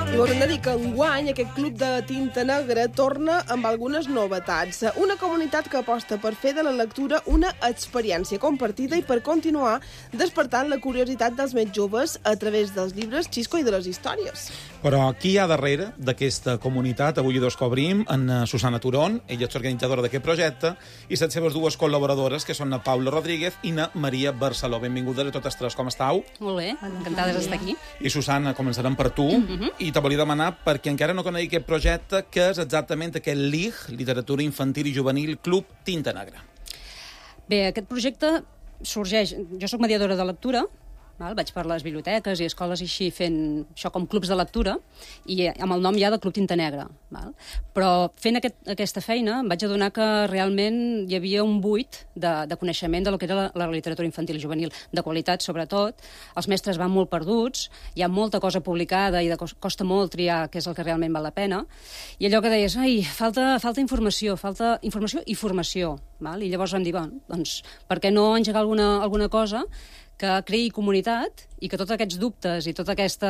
I vos hem de dir que enguany aquest club de tinta negra torna amb algunes novetats. Una comunitat que aposta per fer de la lectura una experiència compartida i per continuar despertant la curiositat dels més joves a través dels llibres Xisco i de les històries. Però qui hi ha darrere d'aquesta comunitat? Avui ho descobrim en Susana Turón, ella és organitzadora d'aquest projecte, i les seves dues col·laboradores, que són na Paula Rodríguez i na Maria Barceló. Benvingudes a totes tres, com estàu? Molt bé, encantades d'estar aquí. I Susana, començarem per tu, i te volia demanar, perquè encara no conegui aquest projecte, què és exactament aquest LIG, Literatura Infantil i Juvenil Club Tinta Negra. Bé, aquest projecte sorgeix... Jo soc mediadora de lectura, vaig per les biblioteques i escoles i així fent això com clubs de lectura, i amb el nom ja de Club Tinta Negra. Però fent aquesta feina em vaig adonar que realment hi havia un buit de coneixement de lo que era la literatura infantil i juvenil, de qualitat sobretot. Els mestres van molt perduts, hi ha molta cosa publicada i costa molt triar què és el que realment val la pena, i allò que deies, falta informació i formació. I llavors vam dir, doncs, per què no engegar alguna cosa que creï comunitat i que tots aquests dubtes i tot aquest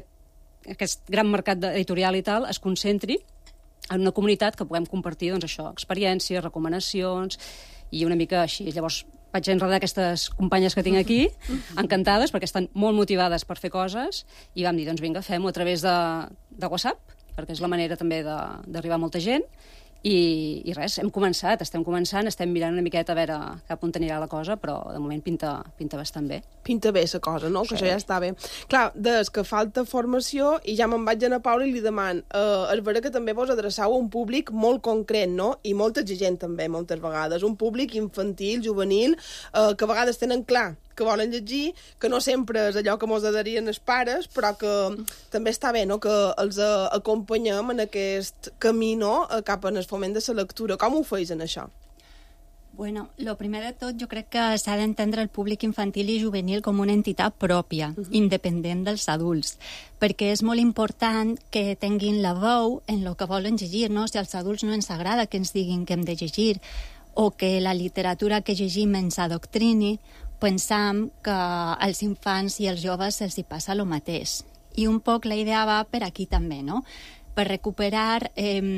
gran mercat editorial i tal es concentri en una comunitat que puguem compartir, doncs això, experiències, recomanacions i una mica així. Llavors vaig enredar aquestes companyes que tinc aquí, encantades, perquè estan molt motivades per fer coses, i vam dir, doncs vinga, fem-ho a través de WhatsApp, perquè és la manera també d'arribar a molta gent. I res, estem començant, estem mirant una miqueta a veure cap on anirà la cosa, però de moment pinta bastant bé. Pinta bé la cosa, no? Sí. Que això ja està bé. Clar, des que falta formació, i ja me'n vaig anar a Paula i li deman, és vera que també vos adreçau a un públic molt concret, no? I molt exigent també, moltes vegades. Un públic infantil, juvenil, que a vegades tenen clar que volen llegir, que no sempre és allò que mos darien els pares, però que també està bé, no?, que els acompanyem en aquest camí, no?, cap en el foment de la lectura. Com ho feis en això? Bueno, lo primer de tot, jo crec que s'ha d'entendre el públic infantil i juvenil com una entitat pròpia, independent dels adults, perquè és molt important que tinguin la veu en el que volen llegir, no? Si als adults no ens agrada que ens diguin que hem de llegir, o que la literatura que llegim ens adoctrini, pensam que als infants i als joves se'ls hi passa el mateix. I un poc la idea va per aquí també, no? Per recuperar,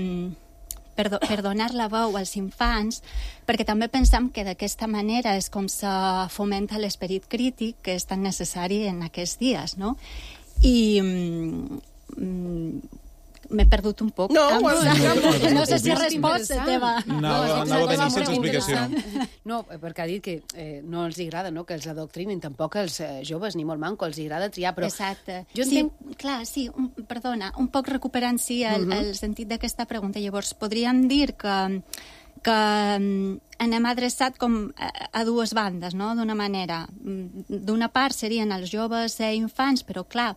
per donar la veu als infants, perquè també pensam que d'aquesta manera és com se fomenta l'esperit crític que és tan necessari en aquests dies, no? I m'he perdut un poc. No sé si resposta teva. Anava a venir sense explicació. No, perquè ha dit que no els agrada, no?, que els adoctrinin, tampoc els joves, ni molt manco, els agrada triar, però... Exacte. Perdona, un poc recuperant el sentit d'aquesta pregunta. Llavors, podríem dir que anem adreçat com a dues bandes, no?, d'una manera. D'una part serien els joves i infants, però clar,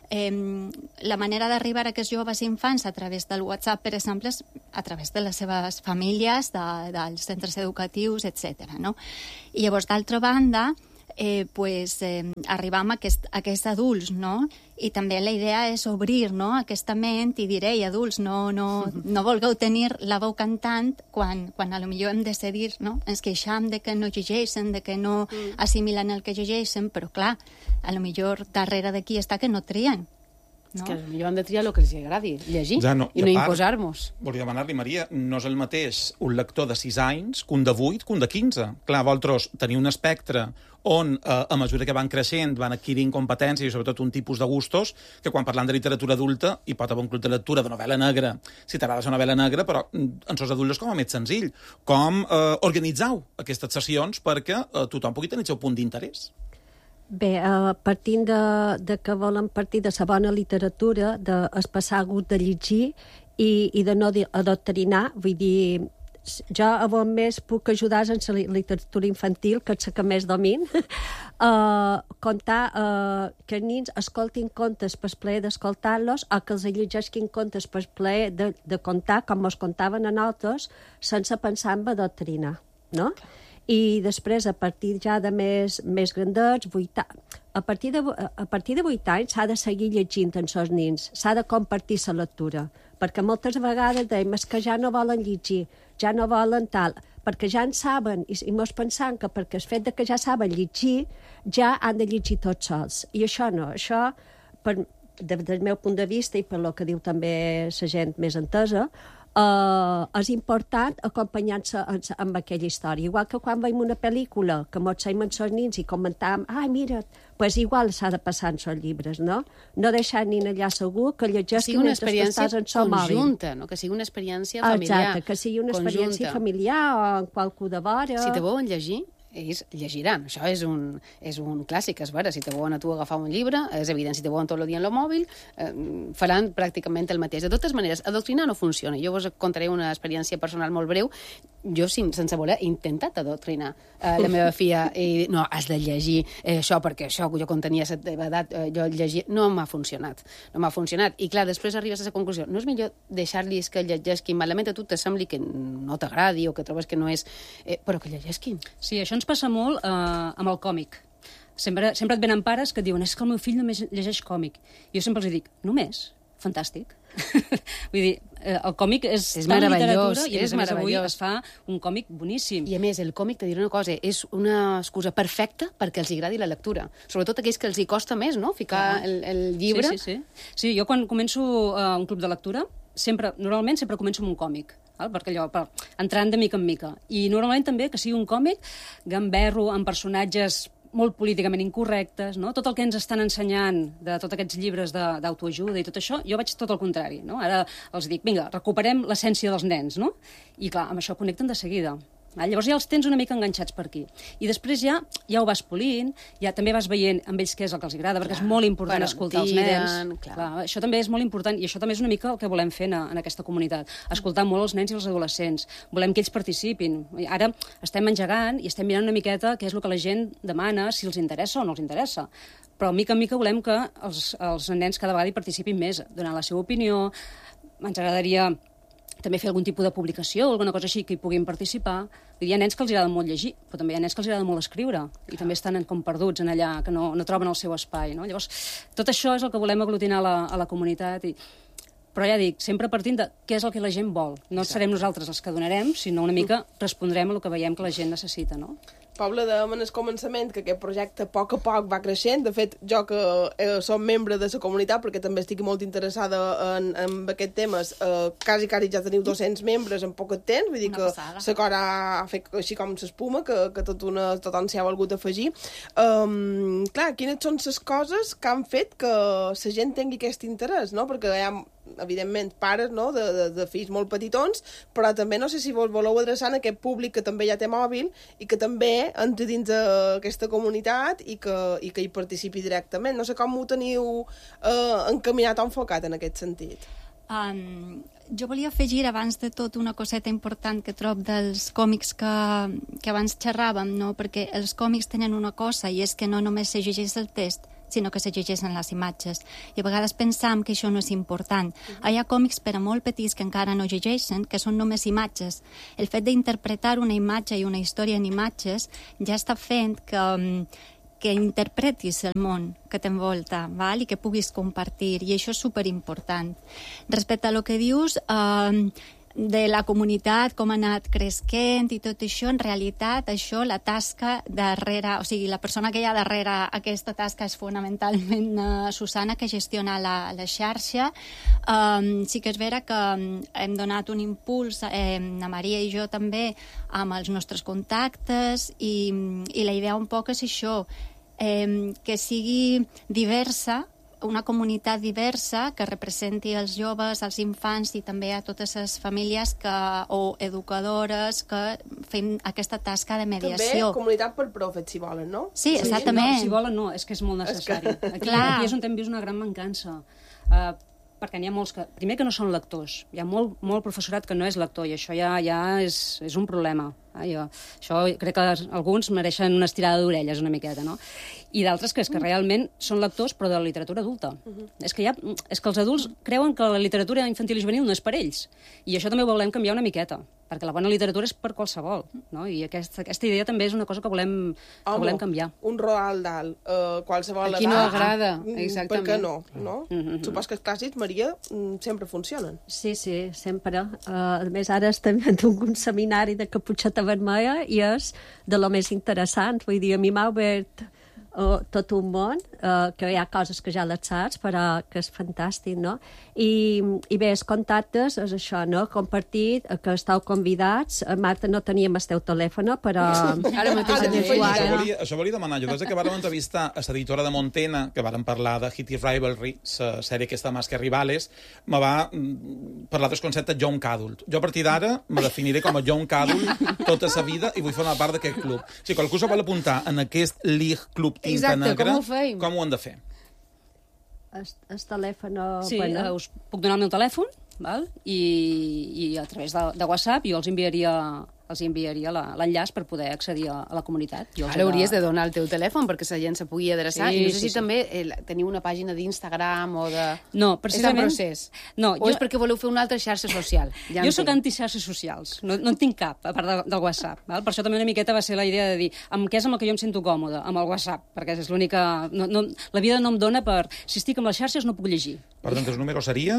la manera d'arribar a aquests joves i infants a través del WhatsApp, per exemple, és a través de les seves famílies, dels centres educatius, etc. No? I llavors, d'altra banda, arribam a aquests adults, no? I també la idea és obrir, no?, aquesta ment i dir, adults, no vulgueu tenir la veu cantant quan a lo millor hem de cedir, no? Ens queixam de que no llegeixen, de que no assimilen el que llegeixen, però clar, a lo millor darrere d'aquí està que no trien. És que potser han de triar el que els agradi, llegir, i no imposar-nos. Volia demanar-li, Maria, no és el mateix un lector de 6 anys que un de 8, que un de 15. Clar, vosaltres teniu un espectre on, a mesura que van creixent, van adquirint competències i sobretot un tipus de gustos, que quan parlant de literatura adulta hi pot haver un club de lectura de novel·la negra, si t'agrada la novel·la negra, però en sos adults com a més senzill. Com organitzau aquestes sessions perquè tothom pugui tenir el seu punt d'interès? Bé, partint de que volen partir de la bona literatura, de passar gust de llegir i de no adoctrinar, vull dir, jo a vos més puc ajudar en la literatura infantil, que és la que més domin, contar que els nens escoltin contes per plaer d'escoltar-los o que els llegeixin contes per plaer de contar, com ens contaven a nosaltres, sense pensar en adoctrinar, no? I després, a partir ja de més grandets, a partir de 8 anys s'ha de seguir llegint amb els nens, s'ha de compartir la lectura, perquè moltes vegades dèiem que ja no volen llegir, ja no volen tal, perquè ja en saben, i mos pensant que perquè el fet de que ja saben llegir, ja han de llegir tots sols. I això no, això des del meu punt de vista, i per lo que diu també la gent més entesa, és important acompanyar-se amb aquella història. Igual que quan veiem una pel·lícula, que mos seiem amb els nins i comentàvem, mira, pues igual s'ha de passar en els llibres, no? No deixar ni allà segur que llegeixin mentre estàs en el mòbil. Conjunta, no? Que sigui una experiència familiar. Exacte, que sigui una experiència familiar o en qualcú de vora. Si te volen llegir, ells llegiran. Això és un clàssic, és vera. Si te volen a tu agafar un llibre, és evident, si te volen tot el dia en el mòbil, faran pràcticament el mateix. De totes maneres, adoctrinar no funciona. Jo vos contaré una experiència personal molt breu. Jo, sense voler, he intentat adoctrinar la meva filla i no, has de llegir això, perquè això, jo quan tenia la teva edat, jo llegia... No m'ha funcionat. No m'ha funcionat. I clar, després arribes a la conclusió. No és millor deixar-los que llegesquin, malament a tu te sembli que no t'agradi o que trobes que no és... però que llegesquin. Sí, això ens passa molt amb el còmic. Sempre et venen pares que et diuen és que el meu fill només llegeix còmic. Jo sempre els dic, només? Fantàstic. Vull dir, el còmic és tan literatura i a més avui es fa un còmic boníssim. I a més, el còmic, te diré una cosa, és una excusa perfecta perquè els agradi la lectura. Sobretot aquells que els hi costa més, no?, ficar el llibre. Sí, jo quan començo un club de lectura, normalment sempre començo amb un còmic, perquè allò, entrant de mica en mica. I normalment també que sigui un còmic gamberro, amb personatges molt políticament incorrectes, no? Tot el que ens estan ensenyant de tots aquests llibres d'autoajuda i tot això, jo vaig tot el contrari, no? Ara els dic, vinga, recuperem l'essència dels nens, no? I clar, amb això connecten de seguida. Llavors ja els tens una mica enganxats per aquí. I després ja ho vas polint, ja també vas veient amb ells què és el que els agrada, perquè és molt important escoltar els nens. Clar, això també és molt important, i això també és una mica el que volem fer en aquesta comunitat. Escoltar molt els nens i els adolescents. Volem que ells participin. Ara estem engegant i estem mirant una miqueta què és el que la gent demana, si els interessa o no els interessa. Però mica en mica volem que els nens cada vegada hi participin més, donant la seva opinió. Ens agradaria també fer algun tipus de publicació o alguna cosa així que hi puguin participar. Hi ha nens que els agrada molt llegir, però també hi ha nens que els agrada molt escriure i també estan com perduts en allà, que no troben el seu espai, no? Llavors, tot això és el que volem aglutinar a la comunitat però ja dic, sempre partint de què és el que la gent vol. No serem nosaltres els que donarem, sinó una mica respondrem a el que veiem que la gent necessita, no? Pablo, dèiem en el començament que aquest projecte a poc va creixent. De fet, jo que som membre de la comunitat, perquè també estic molt interessada en aquests temes, quasi ja teniu 200 membres en poc temps, vull dir que la cosa ha fet així com s'espuma, que tothom s'hi ha volgut afegir. Clar, quines són les coses que han fet que la gent tingui aquest interès, no? Perquè hi ha evidentment pares, no?, de fills molt petitons, però també no sé si voleu adreçar a aquest públic que també ja té mòbil i que també entra dins aquesta comunitat i que hi participi directament. No sé com ho teniu encaminat o enfocat en aquest sentit. Jo volia afegir abans de tot una coseta important que trob dels còmics que abans xerràvem, no? Perquè els còmics tenen una cosa i és que no només se llegeix el text, sinó que se llegeixen les imatges. I a vegades pensam que això no és important. Hi ha còmics per a molt petits que encara no llegeixen, que són només imatges. El fet d'interpretar una imatge i una història en imatges ja està fent que interpretis el món que t'envolta, val? I que puguis compartir, i això és superimportant. Respecte a lo que dius de la comunitat, com ha anat creixent i tot això, en realitat això, la tasca darrere, o sigui, la persona que hi ha darrere aquesta tasca és fonamentalment Susana, que gestiona la xarxa. Sí que és vera que hem donat un impuls, la Maria i jo també, amb els nostres contactes, i la idea un poc és això, que sigui diversa, una comunitat diversa que representi els joves, els infants i també a totes les famílies o educadores que fem aquesta tasca de mediació. També comunitat per profes, si volen, no? Sí, exactament. No, si volen no, és que és molt necessari. Aquí és on hem vist una gran mancança. Perquè n'hi ha molts que... Primer que no són lectors. Hi ha molt professorat que no és lector i això ja és un problema. Això crec que alguns mereixen una estirada d'orelles una miqueta, no? I d'altres que és que realment són lectors però de la literatura adulta. És que els adults creuen que la literatura infantil i juvenil no és per ells. I això també ho volem canviar una miqueta, perquè la bona literatura és per qualsevol, no? I aquesta idea també és una cosa que volem canviar. Un Roald Dahl, qualsevol edat. A qui no agrada, exactament. Per què no? Supos que els clàssics, Maria, sempre funcionen. Sí, sempre. A més, ara estem fent un seminari de Caputxeta Vermella i és de lo més interessant. Vull dir, a mi m'ha obert tot un món, que hi ha coses que ja les saps, però que és fantàstic, no? I bé, els contactes és això, no? Compartir, que esteu convidats. Marta, no teníem el teu telèfon, però... Ara mateix Això volia demanar. Jo, des que vàrem entrevistar a l'editora de Montena, que vàrem parlar de Hitty Rivalry, la sèrie aquesta Más que Rivales, me va parlar del concepte Young Adult. Jo, a partir d'ara, me definiré com a Young Adult tota la vida i vull formar part d'aquest club. Si qualcú se vol apuntar en aquest League Club Tinta Negra, com ho han de fer? El telèfon... Sí, us puc donar el meu telèfon, val? I a través de WhatsApp jo els enviaria l'enllaç per poder accedir a la comunitat. Ara hauries de donar el teu telèfon perquè la gent se pugui adreçar. I no sé si també teniu una pàgina d'Instagram o de... No, precisament... És en procés? No, o és perquè voleu fer una altra xarxa social? Ja jo soc anti-xarxes socials. No en tinc cap, a part del WhatsApp. Val? Per això també una miqueta va ser la idea de dir què és amb el que jo em sento còmode? Amb el WhatsApp, perquè és l'única... La vida no em dona per... Si estic amb les xarxes no puc llegir. Per tant, el número seria...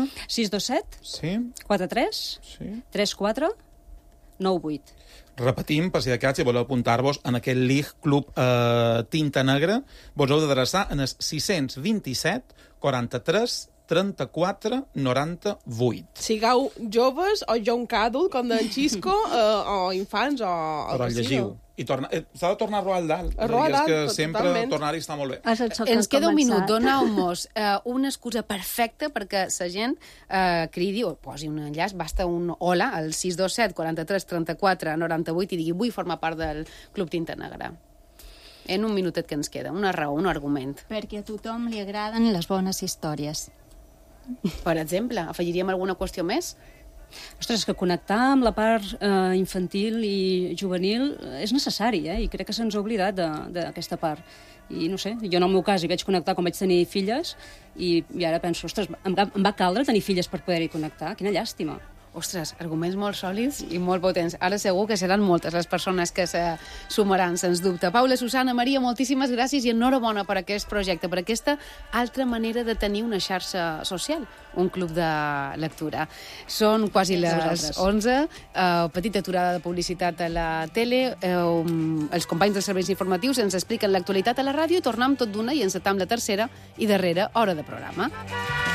627 43 34 98. Repetim, per si de cas, si voleu apuntar-vos en aquest League Club Tinta Negra, vos heu d'adreçar en el 627 43 34 98. Sigueu joves o young adult, com d'en Xisco, o infants, o... Però llegiu. I s'ha de tornar a robar al dalt. A robar dalt, que sempre totalment. Tornar-hi està molt bé. Ens queda un minut. Doneu-nos una excusa perfecta perquè la gent cridi o posi un enllaç, basta un hola al 627 43 34 98 i digui vull formar part del Club Tinta Negra. En un minutet que ens queda, una raó, un argument. Perquè a tothom li agraden les bones històries. Per exemple, afegiríem alguna qüestió més? Ostres, és que connectar amb la part infantil i juvenil és necessari, i crec que se'ns ha oblidat d'aquesta part. I no sé, jo en el meu cas hi vaig connectar quan vaig tenir filles i ara penso, ostres, em va caldre tenir filles per poder-hi connectar? Quina llàstima. Ostres, arguments molt sòlids i molt potents. Ara segur que seran moltes les persones que se sumaran, sens dubte. Paula, Susana, Maria, moltíssimes gràcies i enhorabona per aquest projecte, per aquesta altra manera de tenir una xarxa social, un club de lectura. Són quasi les 11, petita aturada de publicitat a la tele, els companys dels serveis informatius ens expliquen l'actualitat a la ràdio i tornem tot d'una i encetam la tercera i darrera hora de programa.